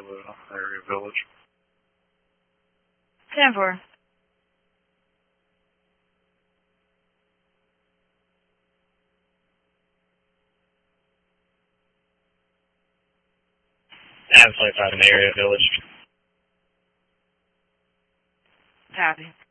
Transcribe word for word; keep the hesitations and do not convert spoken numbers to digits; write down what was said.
uh, area village. ten four. I have twenty-five in the area village. Copy.